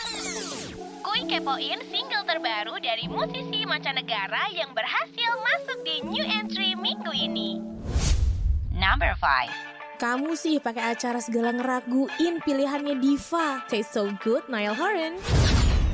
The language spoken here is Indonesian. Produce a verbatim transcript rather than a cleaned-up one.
Kuy kepoin single terbaru dari musisi mancanegara yang berhasil masuk di new entry minggu ini. Number five. Kamu sih pakai acara segala ngeraguin pilihannya diva. Taste so good, Niall Horan.